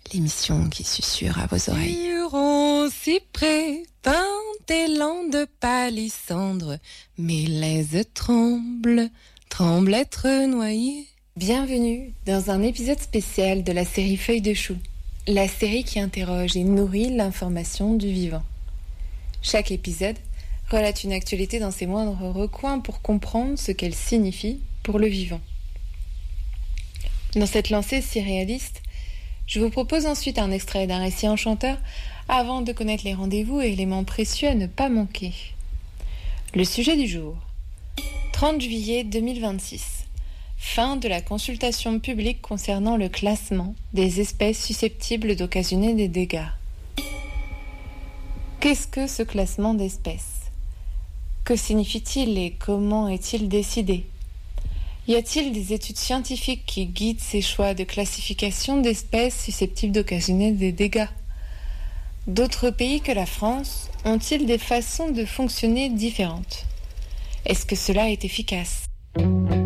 l'émission qui susurre à vos oreilles. Huron, cyprès, pin, élan de palissandre, Mélèze tremble, tremble être noyé. Bienvenue dans un épisode spécial de la série Feuilles de chou, la série qui interroge et nourrit l'information du vivant. Chaque épisode relate une actualité dans ses moindres recoins pour comprendre ce qu'elle signifie pour le vivant. Dans cette lancée si réaliste, je vous propose ensuite un extrait d'un récit enchanteur avant de connaître les rendez-vous et éléments précieux à ne pas manquer. Le sujet du jour, 30 juillet 2026, fin de la consultation publique concernant le classement des espèces susceptibles d'occasionner des dégâts. Qu'est-ce que ce classement d'espèces ? Que signifie-t-il et comment est-il décidé ? Y a-t-il des études scientifiques qui guident ces choix de classification d'espèces susceptibles d'occasionner des dégâts ? D'autres pays que la France ont-ils des façons de fonctionner différentes ? Est-ce que cela est efficace ?